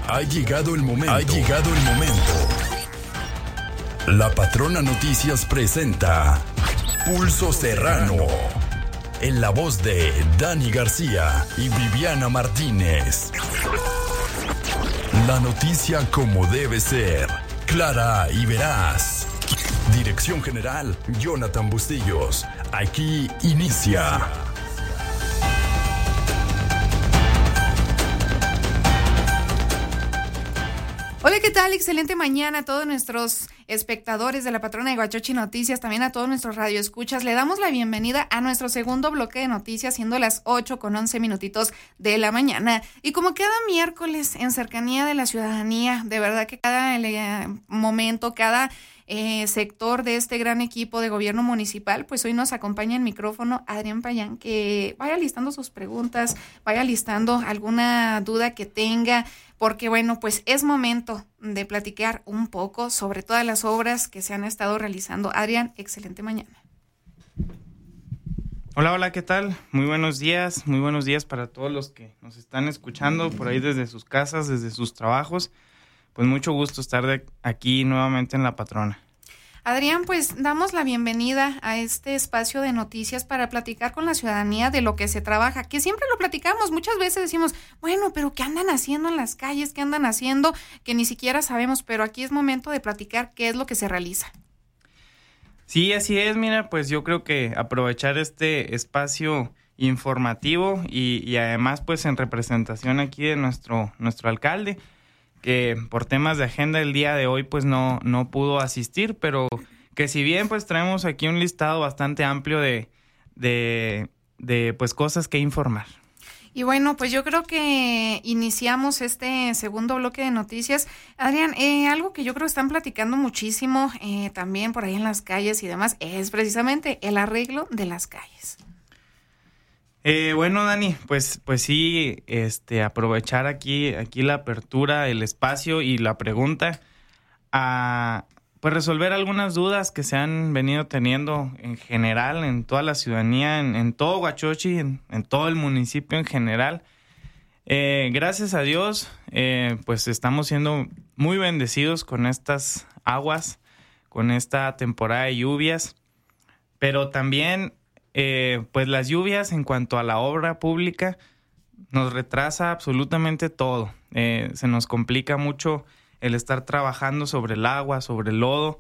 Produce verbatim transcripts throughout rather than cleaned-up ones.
Ha llegado el momento. Ha llegado el momento. La Patrona Noticias presenta Pulso Serrano. En la voz de Dani García y Viviana Martínez. La noticia como debe ser. Clara y veraz. Dirección General, Jonathan Bustillos. Aquí inicia. Hola, ¿qué tal? Excelente mañana a todos nuestros espectadores de la Patrona de Huachochi Noticias, también a todos nuestros radioescuchas. Le damos la bienvenida a nuestro segundo bloque de noticias, siendo las ocho con once minutitos de la mañana. Y como cada miércoles en cercanía de la ciudadanía, de verdad que cada eh, momento, cada eh, sector de este gran equipo de gobierno municipal, pues hoy nos acompaña en micrófono Adrián Payán, que vaya listando sus preguntas, vaya listando alguna duda que tenga, porque bueno, pues es momento de platicar un poco sobre todas las obras que se han estado realizando. Adrián, excelente mañana. Hola, hola, ¿qué tal? Muy buenos días, muy buenos días para todos los que nos están escuchando por ahí desde sus casas, desde sus trabajos. Pues mucho gusto estar de aquí nuevamente en La Patrona. Adrián, pues damos la bienvenida a este espacio de noticias para platicar con la ciudadanía de lo que se trabaja, que siempre lo platicamos, muchas veces decimos, bueno, pero ¿qué andan haciendo en las calles? ¿Qué andan haciendo? Que ni siquiera sabemos, pero aquí es momento de platicar qué es lo que se realiza. Sí, así es, mira, pues yo creo que aprovechar este espacio informativo y, y además pues en representación aquí de nuestro, nuestro alcalde, que por temas de agenda el día de hoy pues no, no pudo asistir, pero que si bien pues traemos aquí un listado bastante amplio de, de, de pues cosas que informar. Y bueno, pues yo creo que iniciamos este segundo bloque de noticias. Adrián, eh, algo que yo creo que están platicando muchísimo eh, también por ahí en las calles y demás, es precisamente el arreglo de las calles. Eh, bueno, Dani, pues, pues sí, este, aprovechar aquí, aquí la apertura, el espacio y la pregunta a pues resolver algunas dudas que se han venido teniendo en general en toda la ciudadanía, en, en todo Huachochi, en, en todo el municipio en general. Eh, gracias a Dios, eh, pues estamos siendo muy bendecidos con estas aguas, con esta temporada de lluvias, pero también Eh, pues las lluvias en cuanto a la obra pública nos retrasa absolutamente todo. Eh, se nos complica mucho el estar trabajando sobre el agua, sobre el lodo,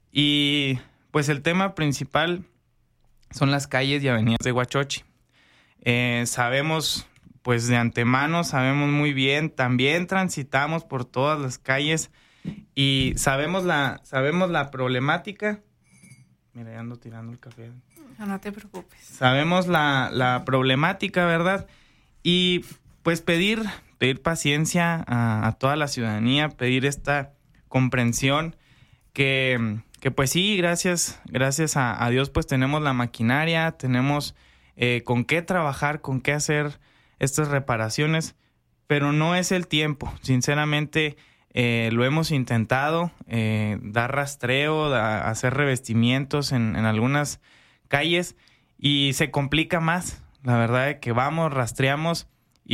y pues el tema principal son las calles y avenidas de Huachochi. Eh, sabemos pues de antemano, sabemos muy bien, también transitamos por todas las calles y sabemos la, sabemos la problemática. Mira, ya ando tirando el café. No, no te preocupes. Sabemos la, la problemática, ¿verdad? Y pues pedir, pedir paciencia a, a toda la ciudadanía, pedir esta comprensión que, que pues sí, gracias, gracias a, a Dios pues tenemos la maquinaria, tenemos eh, con qué trabajar, con qué hacer estas reparaciones, pero no es el tiempo. Sinceramente, eh, lo hemos intentado, eh, dar rastreo, da, hacer revestimientos en, en algunas calles y se complica más. La verdad es que vamos, rastreamos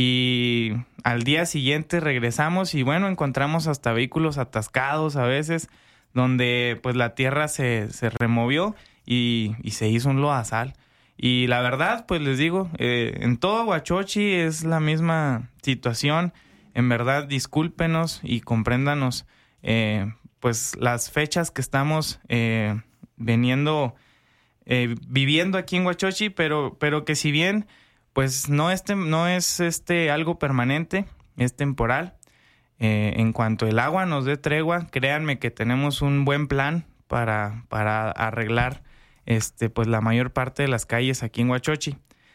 y al día siguiente regresamos y bueno, encontramos hasta vehículos atascados a veces, donde pues la tierra se, se removió y, y se hizo un lodazal. Y la verdad, pues les digo, eh, en todo Huachochi es la misma situación. En verdad, discúlpenos y compréndanos eh, pues las fechas que estamos eh, veniendo Eh, viviendo aquí en Huachochi, pero, pero que si bien pues no es, no es este algo permanente, es temporal. Eh, en cuanto el agua nos dé tregua, créanme que tenemos un buen plan para, para arreglar este, pues la mayor parte de las calles aquí en Huachochi.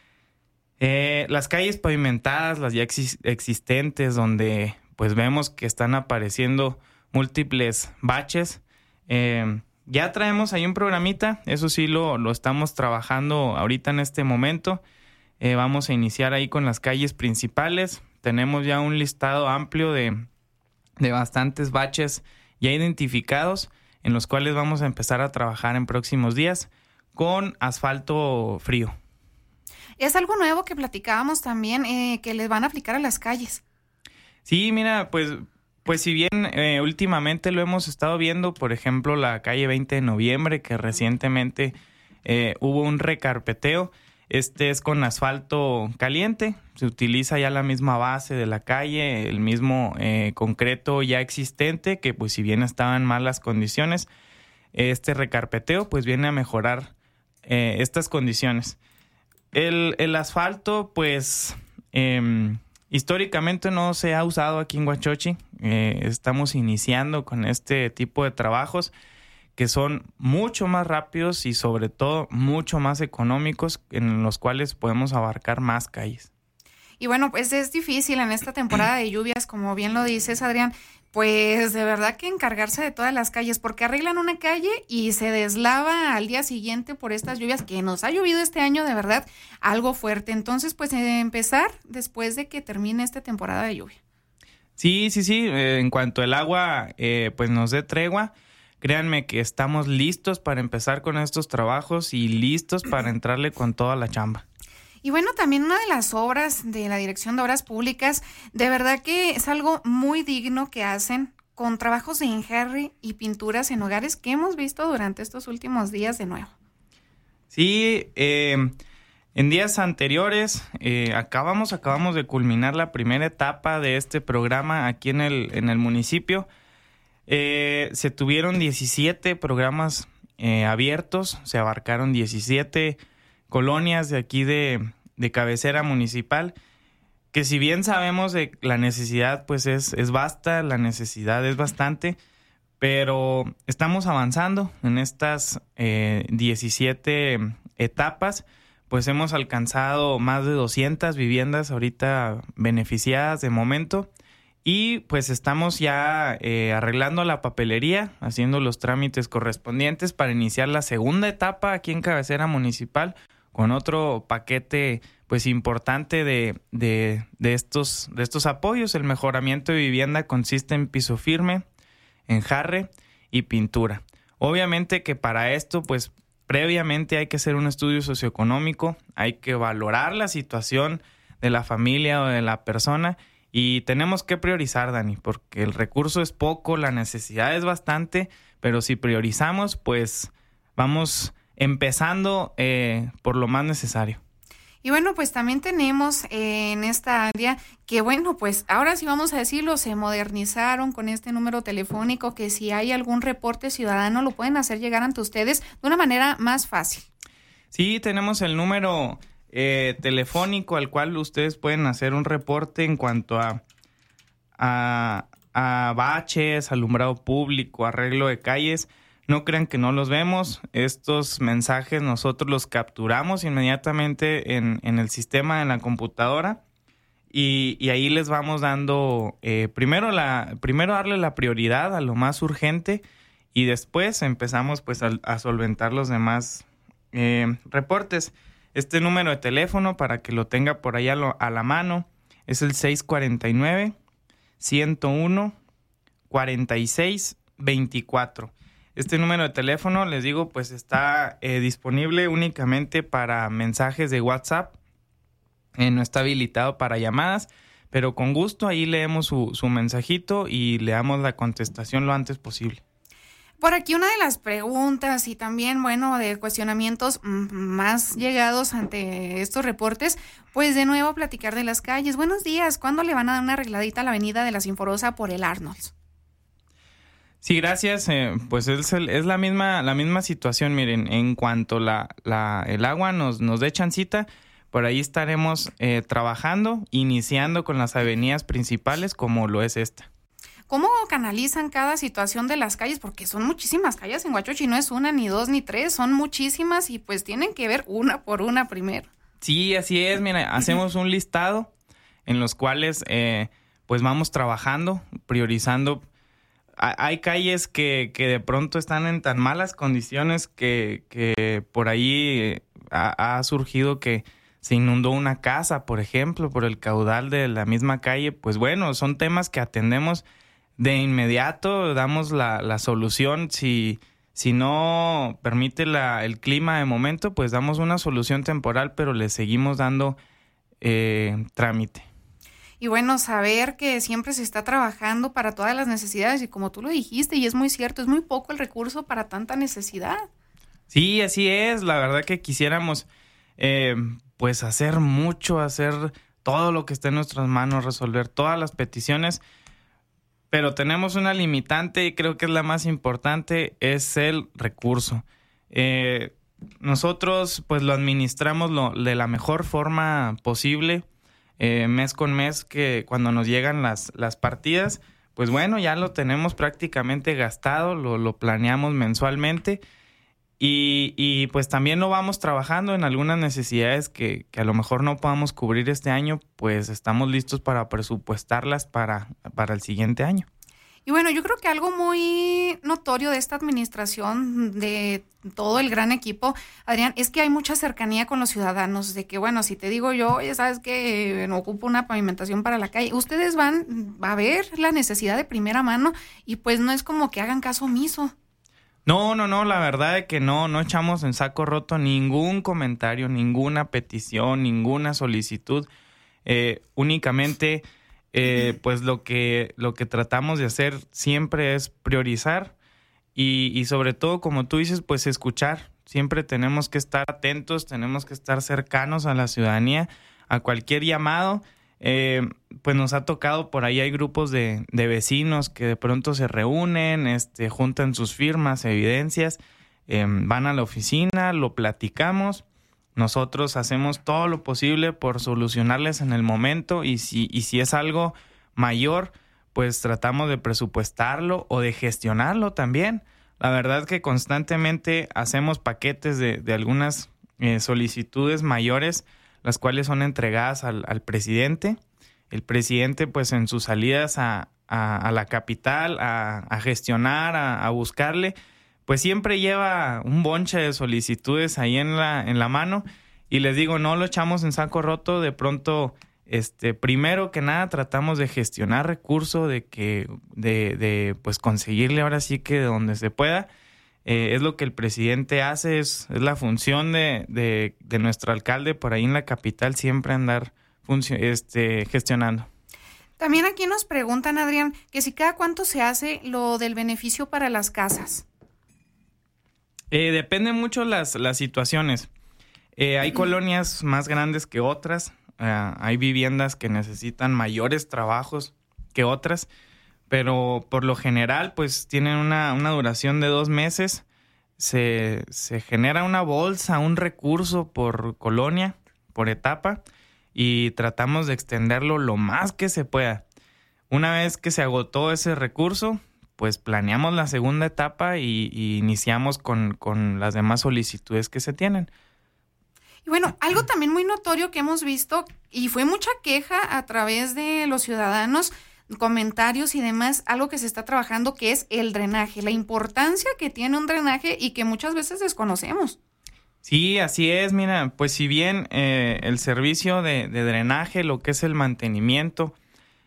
Eh, las calles pavimentadas, las ya ex- existentes, donde pues vemos que están apareciendo múltiples baches, eh, ya traemos ahí un programita, eso sí lo, lo estamos trabajando ahorita en este momento. Eh, vamos a iniciar ahí con las calles principales. Tenemos ya un listado amplio de, de bastantes baches ya identificados, en los cuales vamos a empezar a trabajar en próximos días con asfalto frío. Es algo nuevo que platicábamos también, eh, que les van a aplicar a las calles. Sí, mira, pues Pues si bien eh, últimamente lo hemos estado viendo, por ejemplo, la calle veinte de noviembre, que recientemente eh, hubo un recarpeteo. Este es con asfalto caliente, se utiliza ya la misma base de la calle, el mismo eh, concreto ya existente, que pues si bien estaba en malas condiciones, este recarpeteo pues viene a mejorar eh, estas condiciones. El, el asfalto pues eh, históricamente no se ha usado aquí en Huachochi, eh, estamos iniciando con este tipo de trabajos que son mucho más rápidos y sobre todo mucho más económicos, en los cuales podemos abarcar más calles. Y bueno, pues es difícil en esta temporada de lluvias, como bien lo dices, Adrián, pues de verdad que encargarse de todas las calles, porque arreglan una calle y se deslava al día siguiente por estas lluvias que nos ha llovido este año, de verdad, algo fuerte. Entonces, pues eh, empezar después de que termine esta temporada de lluvia. Sí, sí, sí, eh, en cuanto el agua eh, pues nos dé tregua, créanme que estamos listos para empezar con estos trabajos y listos para entrarle con toda la chamba. Y bueno, también una de las obras de la Dirección de Obras Públicas, de verdad que es algo muy digno que hacen con trabajos de enjarre y pinturas en hogares que hemos visto durante estos últimos días de nuevo. Sí, eh, en días anteriores eh, acabamos, acabamos de culminar la primera etapa de este programa aquí en el, en el municipio. Eh, se tuvieron diecisiete programas eh, abiertos, se abarcaron diecisiete colonias de aquí de, de cabecera municipal, que si bien sabemos de la necesidad pues es, es vasta, la necesidad es bastante, pero estamos avanzando en estas eh, diecisiete etapas, pues hemos alcanzado más de doscientas viviendas ahorita beneficiadas de momento. Y pues estamos ya eh, arreglando la papelería, haciendo los trámites correspondientes para iniciar la segunda etapa aquí en cabecera municipal con otro paquete pues importante de, de, de, estos, de estos apoyos. El mejoramiento de vivienda consiste en piso firme, enjarre y pintura. Obviamente que para esto pues previamente hay que hacer un estudio socioeconómico, hay que valorar la situación de la familia o de la persona. Y tenemos que priorizar, Dani, porque el recurso es poco, la necesidad es bastante, pero si priorizamos, pues vamos empezando eh, por lo más necesario. Y bueno, pues también tenemos eh, en esta área que, bueno, pues ahora sí vamos a decirlo, se modernizaron con este número telefónico, que si hay algún reporte ciudadano lo pueden hacer llegar ante ustedes de una manera más fácil. Sí, tenemos el número Eh, telefónico al cual ustedes pueden hacer un reporte en cuanto a, a, a baches, alumbrado público, arreglo de calles. No crean que no los vemos. Estos mensajes nosotros los capturamos inmediatamente en, en el sistema, en la computadora, y, y ahí les vamos dando, eh, primero, la, primero darle la prioridad a lo más urgente y después empezamos pues a, a solventar los demás eh, reportes. Este número de teléfono, para que lo tenga por ahí a, lo, a la mano, es el seis cuatro nueve, uno cero uno, cuatro seis dos cuatro. Este número de teléfono, les digo, pues está eh, disponible únicamente para mensajes de WhatsApp. Eh, no está habilitado para llamadas, pero con gusto ahí leemos su, su mensajito y le damos la contestación lo antes posible. Por aquí una de las preguntas y también, bueno, de cuestionamientos más llegados ante estos reportes, pues de nuevo platicar de las calles. Buenos días, ¿cuándo le van a dar una arregladita a la avenida de la Sinforosa por el Arnolds? Sí, gracias. Eh, pues es, el, es la misma la misma situación. Miren, en cuanto la, la el agua nos, nos dé chancita, por ahí estaremos eh, trabajando, iniciando con las avenidas principales como lo es esta. ¿Cómo canalizan cada situación de las calles? Porque son muchísimas calles en Huachochi, no es una, ni dos, ni tres, son muchísimas y pues tienen que ver una por una primero. Sí, así es, mira, hacemos un listado en los cuales eh, pues vamos trabajando, priorizando. Hay calles que, que de pronto están en tan malas condiciones que, que por ahí ha, ha surgido que se inundó una casa, por ejemplo, por el caudal de la misma calle. Pues bueno, son temas que atendemos de inmediato, damos la, la solución. Si, si no permite la, el clima de momento, pues damos una solución temporal, pero le seguimos dando eh, trámite. Y Y bueno, saber que siempre se está trabajando para todas las necesidades y como tú lo dijiste, y es muy cierto, es muy poco el recurso para tanta necesidad. Sí, así es. La verdad que quisiéramos eh, pues hacer mucho, hacer todo lo que esté en nuestras manos, resolver todas las peticiones, pero tenemos una limitante y creo que es la más importante, es el recurso. Eh, nosotros pues lo administramos lo, de la mejor forma posible, eh, mes con mes, que cuando nos llegan las, las partidas, pues bueno, ya lo tenemos prácticamente gastado, lo, lo planeamos mensualmente. Y, y pues también lo vamos trabajando en algunas necesidades que, que a lo mejor no podamos cubrir este año, pues estamos listos para presupuestarlas para, para el siguiente año. Y bueno, yo creo que algo muy notorio de esta administración, de todo el gran equipo, Adrián, es que hay mucha cercanía con los ciudadanos, de que bueno, si te digo yo, oye, sabes que no ocupo una pavimentación para la calle, ustedes van a ver la necesidad de primera mano y pues no es como que hagan caso omiso. No, no, no, la verdad es que no, no echamos en saco roto ningún comentario, ninguna petición, ninguna solicitud. Eh, únicamente, eh, pues lo que, lo que tratamos de hacer siempre es priorizar y, y sobre todo, como tú dices, pues escuchar. Siempre tenemos que estar atentos, tenemos que estar cercanos a la ciudadanía, a cualquier llamado. Eh, pues nos ha tocado, por ahí hay grupos de, de vecinos que de pronto se reúnen, este, juntan sus firmas, evidencias, eh, van a la oficina, lo platicamos, nosotros hacemos todo lo posible por solucionarles en el momento y si, y si es algo mayor, pues tratamos de presupuestarlo o de gestionarlo también. La verdad es que constantemente hacemos paquetes de, de algunas eh, solicitudes mayores, las cuales son entregadas al, al presidente. El presidente, pues en sus salidas a, a, a la capital, a, a gestionar, a, a buscarle, pues siempre lleva un bonche de solicitudes ahí en la, en la mano. Y les digo, no lo echamos en saco roto. De pronto, este, primero que nada, tratamos de gestionar recursos, de que, de, de pues conseguirle ahora sí que de donde se pueda. Eh, es lo que el presidente hace, es, es la función de, de, de nuestro alcalde por ahí en la capital, siempre andar funcio- este, gestionando. También aquí nos preguntan, Adrián, que si cada cuánto se hace lo del beneficio para las casas. Eh, depende mucho las, las situaciones. Eh, hay colonias más grandes que otras, eh, hay viviendas que necesitan mayores trabajos que otras, pero por lo general pues tienen una, una duración de dos meses. Se, se genera una bolsa, un recurso por colonia, por etapa, y tratamos de extenderlo lo más que se pueda. Una vez que se agotó ese recurso, pues planeamos la segunda etapa y, y iniciamos con, con las demás solicitudes que se tienen. Y bueno, algo también muy notorio que hemos visto, y fue mucha queja a través de los ciudadanos, comentarios y demás, algo que se está trabajando, que es el drenaje, la importancia que tiene un drenaje y que muchas veces desconocemos. Sí, así es. Mira, pues si bien eh, el servicio de, de drenaje, lo que es el mantenimiento,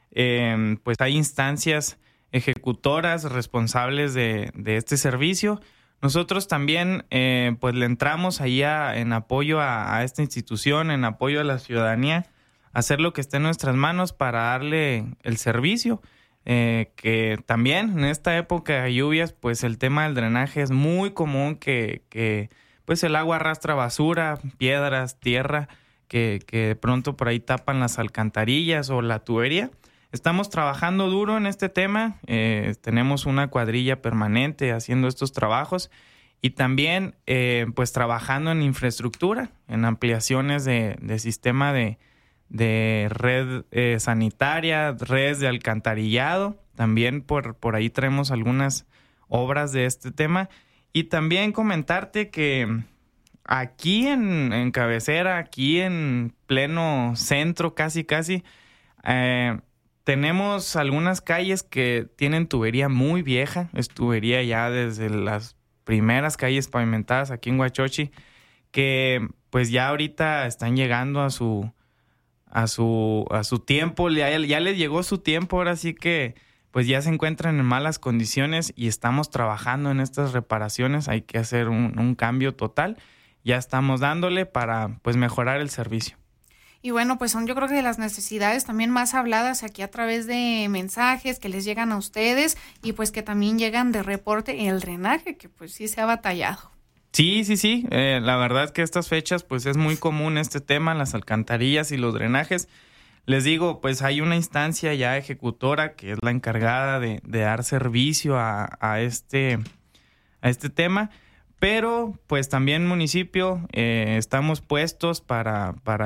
eh, pues hay instancias ejecutoras responsables de, de este servicio. Nosotros también eh, pues le entramos ahí a, en apoyo a, a esta institución, en apoyo a la ciudadanía, hacer lo que esté en nuestras manos para darle el servicio, eh, que también en esta época de lluvias, pues el tema del drenaje es muy común que, que pues el agua arrastra basura, piedras, tierra, que, que de pronto por ahí tapan las alcantarillas o la tubería. Estamos trabajando duro en este tema, eh, tenemos una cuadrilla permanente haciendo estos trabajos y también eh, pues trabajando en infraestructura, en ampliaciones de, de sistema de de red eh, sanitaria, redes de alcantarillado. También por, por ahí traemos algunas obras de este tema. Y también comentarte que aquí en, en cabecera, aquí en pleno centro, casi casi, eh, tenemos algunas calles que tienen tubería muy vieja. Es tubería ya desde las primeras calles pavimentadas aquí en Huachochi, que pues ya ahorita están llegando a su a su a su tiempo, ya, ya les llegó su tiempo, ahora sí que pues ya se encuentran en malas condiciones y estamos trabajando en estas reparaciones. Hay que hacer un, un cambio total, ya estamos dándole para pues mejorar el servicio. Y bueno, pues son yo creo que de las necesidades también más habladas aquí a través de mensajes que les llegan a ustedes y pues que también llegan de reporte el drenaje, que pues sí se ha batallado. Sí, sí, sí. Eh, la verdad que estas fechas pues es muy común este tema, las alcantarillas y los drenajes. Les digo, pues hay una instancia ya ejecutora que es la encargada de, de dar servicio a, a, este, a este tema, pero pues también municipio eh, estamos puestos para, para